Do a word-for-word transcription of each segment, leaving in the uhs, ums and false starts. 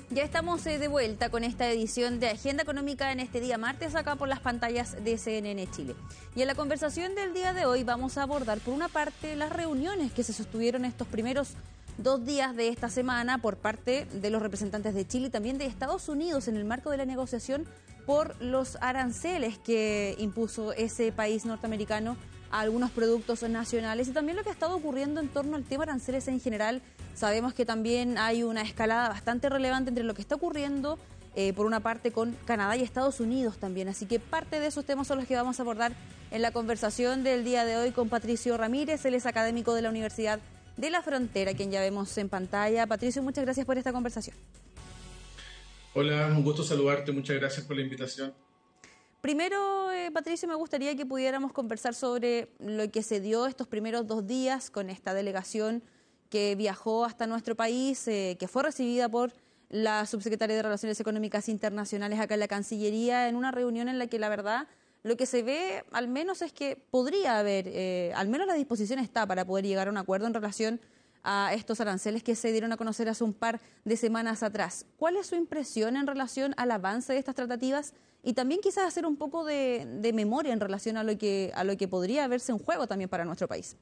Ya estamos eh, de vuelta con esta edición de Agenda Económica en este día martes acá por las pantallas de C N N Chile. Y en la conversación del día de hoy vamos a abordar por una parte las reuniones que se sostuvieron estos primeros dos días de esta semana por parte de los representantes de Chile y también de Estados Unidos en el marco de la negociación por los aranceles que impuso ese país norteamericano a algunos productos nacionales y también lo que ha estado ocurriendo en torno al tema aranceles en general. Sabemos que también hay una escalada bastante relevante entre lo que está ocurriendo eh, por una parte con Canadá y Estados Unidos también, así que parte de esos temas son los que vamos a abordar en la conversación del día de hoy con Patricio Ramírez. Él es académico de la Universidad de la Frontera, quien ya vemos en pantalla. Patricio, muchas gracias por esta conversación. Hola, un gusto saludarte, muchas gracias por la invitación. Primero, eh, Patricio, me gustaría que pudiéramos conversar sobre lo que se dio estos primeros dos días con esta delegación que viajó hasta nuestro país, eh, que fue recibida por la subsecretaria de Relaciones Económicas Internacionales acá en la Cancillería, en una reunión en la que la verdad lo que se ve al menos es que podría haber, eh, al menos la disposición está para poder llegar a un acuerdo en relación a estos aranceles que se dieron a conocer hace un par de semanas atrás. ¿Cuál es su impresión en relación al avance de estas tratativas? Y también quizás hacer un poco de, de memoria en relación a lo que a lo que podría verse en juego también para nuestro país.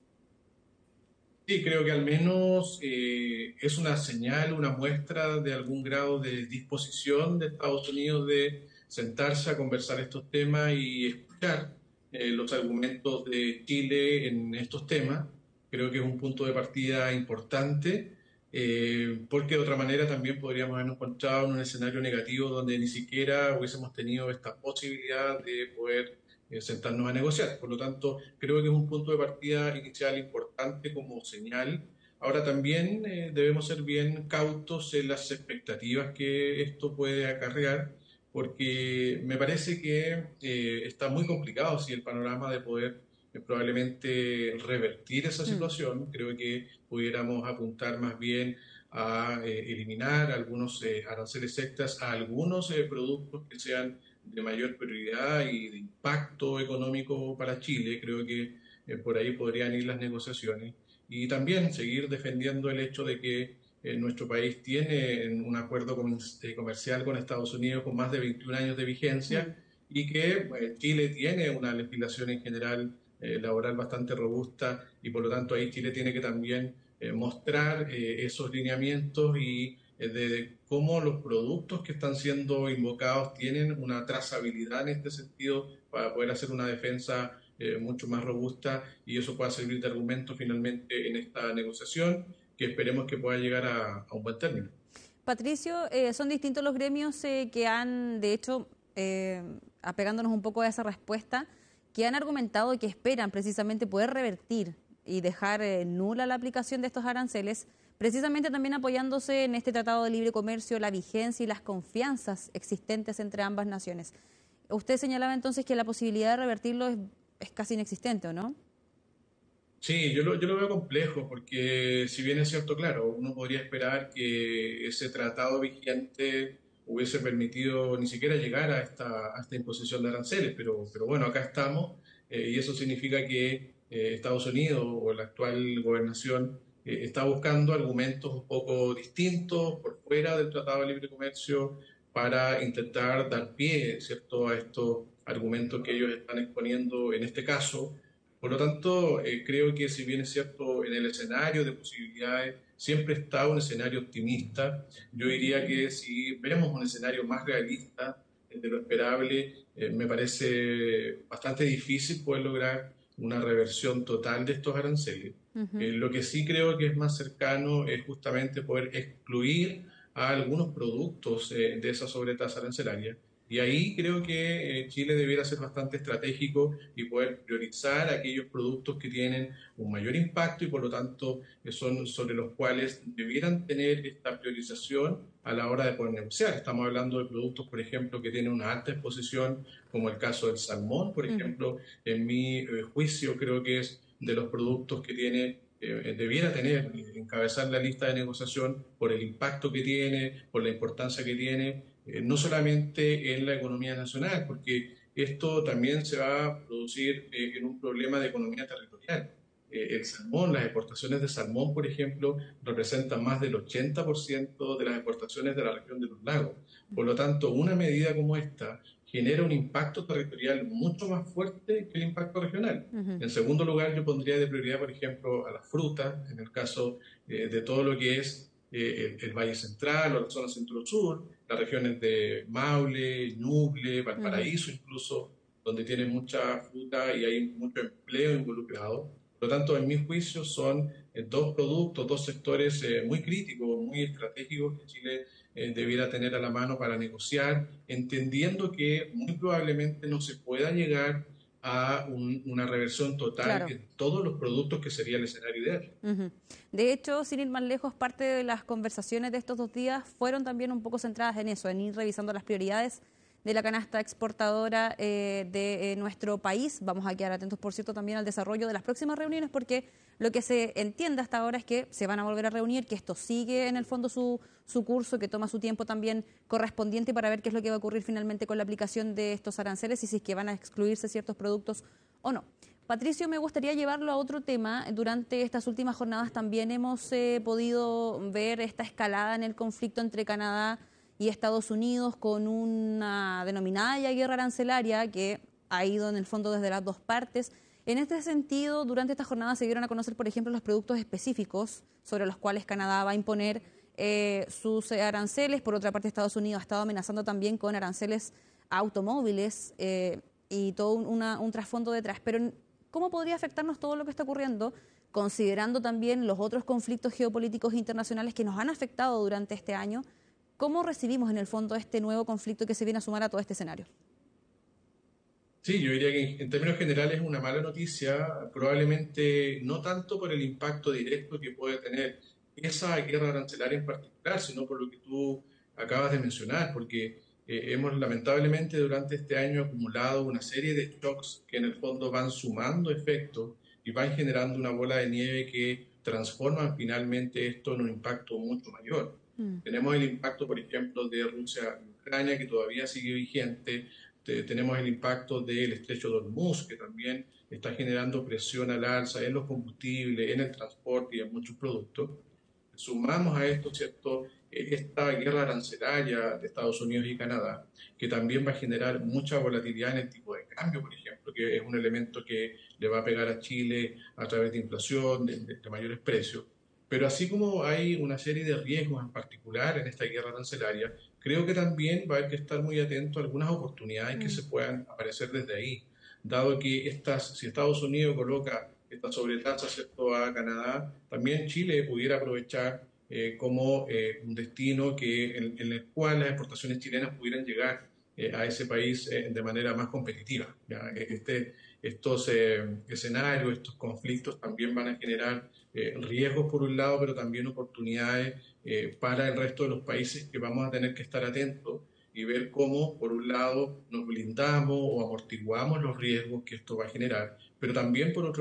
Sí, creo que al menos eh, es una señal, una muestra de algún grado de disposición de Estados Unidos de sentarse a conversar estos temas y escuchar eh, los argumentos de Chile en estos temas. Creo que es un punto de partida importante, eh, porque de otra manera también podríamos habernos encontrado en un escenario negativo donde ni siquiera hubiésemos tenido esta posibilidad de poder eh, sentarnos a negociar. Por lo tanto, creo que es un punto de partida inicial importante como señal. Ahora también eh, debemos ser bien cautos en las expectativas que esto puede acarrear, porque me parece que eh, está muy complicado si el panorama de poder eh, probablemente revertir esa situación. Creo que pudiéramos apuntar más bien a eh, eliminar algunos eh, aranceles extras a algunos eh, productos que sean de mayor prioridad y de impacto económico para Chile. Creo que eh, por ahí podrían ir las negociaciones. Y también seguir defendiendo el hecho de que eh, nuestro país tiene un acuerdo com eh, comercial con Estados Unidos con más de veintiún años de vigencia y que eh, Chile tiene una legislación en general eh, laboral bastante robusta y por lo tanto ahí Chile tiene que también eh, mostrar eh, esos lineamientos y eh, de, de cómo los productos que están siendo invocados tienen una trazabilidad en este sentido para poder hacer una defensa eh, mucho más robusta y eso pueda servir de argumento finalmente en esta negociación que esperemos que pueda llegar a, a un buen término. Patricio, eh, son distintos los gremios eh, que han, de hecho, eh, apegándonos un poco a esa respuesta, que han argumentado que esperan precisamente poder revertir y dejar eh, nula la aplicación de estos aranceles, precisamente también apoyándose en este Tratado de Libre Comercio, la vigencia y las confianzas existentes entre ambas naciones. Usted señalaba entonces que la posibilidad de revertirlo es, es casi inexistente, ¿o no? Sí, yo lo, yo lo veo complejo porque si bien es cierto, claro, uno podría esperar que ese tratado vigente hubiese permitido ni siquiera llegar a esta, a esta imposición de aranceles, pero, pero bueno, acá estamos eh, y eso significa que eh, Estados Unidos o la actual gobernación eh, está buscando argumentos un poco distintos por fuera del Tratado de Libre Comercio para intentar dar pie, ¿cierto?, a estos argumentos que ellos están exponiendo en este caso. Por lo tanto, eh, creo que si bien es cierto, en el escenario de posibilidades siempre está un escenario optimista, yo diría que si vemos un escenario más realista eh, de lo esperable, eh, me parece bastante difícil poder lograr una reversión total de estos aranceles. Uh-huh. Eh, lo que sí creo que es más cercano es justamente poder excluir a algunos productos eh, de esa sobretasa arancelaria. Y ahí creo que eh, Chile debiera ser bastante estratégico y poder priorizar aquellos productos que tienen un mayor impacto y por lo tanto eh, son sobre los cuales debieran tener esta priorización a la hora de poder negociar. Estamos hablando de productos, por ejemplo, que tienen una alta exposición, como el caso del salmón, por ejemplo. En mi eh, juicio creo que es de los productos que tiene eh, debiera tener, encabezar la lista de negociación por el impacto que tiene, por la importancia que tiene, eh, no solamente en la economía nacional, porque esto también se va a producir eh, en un problema de economía territorial. eh, el salmón, las exportaciones de salmón, por ejemplo, representan más del ochenta por ciento de las exportaciones de la región de los lagos. Por lo tanto, una medida como esta genera un impacto territorial mucho más fuerte que el impacto regional. Ujú. En segundo lugar, yo pondría de prioridad, por ejemplo, a las frutas, en el caso eh, de todo lo que es eh, el, el Valle Central o la zona centro-sur, las regiones de Maule, Ñuble, Ujú. Valparaíso incluso, donde tienen mucha fruta y hay mucho empleo involucrado. Por lo tanto, en mi juicio, son eh, dos productos, dos sectores eh, muy críticos, muy estratégicos que Chile eh, debiera tener a la mano para negociar, entendiendo que muy probablemente no se pueda llegar a un- una reversión total Claro. en todos los productos, que sería el escenario ideal. Ujú. De hecho, sin ir más lejos, parte de las conversaciones de estos dos días fueron también un poco centradas en eso, en ir revisando las prioridades de la canasta exportadora eh, de eh, nuestro país. Vamos a quedar atentos, por cierto, también al desarrollo de las próximas reuniones, porque lo que se entiende hasta ahora es que se van a volver a reunir, que esto sigue en el fondo su, su curso, que toma su tiempo también correspondiente para ver qué es lo que va a ocurrir finalmente con la aplicación de estos aranceles y si es que van a excluirse ciertos productos o no. Patricio, me gustaría llevarlo a otro tema. Durante estas últimas jornadas también hemos eh, podido ver esta escalada en el conflicto entre Canadá y Estados Unidos con una denominada ya guerra arancelaria que ha ido en el fondo desde las dos partes. En este sentido, durante esta jornada se dieron a conocer, por ejemplo, los productos específicos sobre los cuales Canadá va a imponer eh, sus aranceles. Por otra parte, Estados Unidos ha estado amenazando también con aranceles a automóviles eh, y todo un, una, un trasfondo detrás. Pero ¿cómo podría afectarnos todo lo que está ocurriendo, considerando también los otros conflictos geopolíticos internacionales que nos han afectado durante este año? ¿Cómo recibimos en el fondo este nuevo conflicto que se viene a sumar a todo este escenario? Sí, yo diría que en términos generales es una mala noticia, probablemente no tanto por el impacto directo que puede tener esa guerra arancelaria en particular, sino por lo que tú acabas de mencionar, porque eh, hemos lamentablemente durante este año acumulado una serie de shocks que en el fondo van sumando efectos y van generando una bola de nieve que transforman finalmente esto en un impacto mucho mayor. Mm. Tenemos el impacto, por ejemplo, de Rusia y Ucrania, que todavía sigue vigente. Te- tenemos el impacto del estrecho de Hormuz, que también está generando presión al alza en los combustibles, en el transporte y en muchos productos. Sumamos a esto, ¿cierto?, eh, esta guerra arancelaria de Estados Unidos y Canadá, que también va a generar mucha volatilidad en el tipo de cambio, por ejemplo, que es un elemento que le va a pegar a Chile a través de inflación, de, de- de mayores precios. Pero así como hay una serie de riesgos en particular en esta guerra arancelaria, creo que también va a haber que estar muy atento a algunas oportunidades que Mm. se puedan aparecer desde ahí, dado que estas, si Estados Unidos coloca esta sobretasa, ¿cierto?, a Canadá, también Chile pudiera aprovechar eh, como eh, un destino que, en, en el cual las exportaciones chilenas pudieran llegar eh, a ese país eh, de manera más competitiva. ¿Ya? Este, estos eh, escenarios, estos conflictos también van a generar eh, riesgos por un lado, pero también oportunidades eh, para el resto de los países, que vamos a tener que estar atentos y ver cómo, por un lado, nos blindamos o amortiguamos los riesgos que esto va a generar, pero también, por otro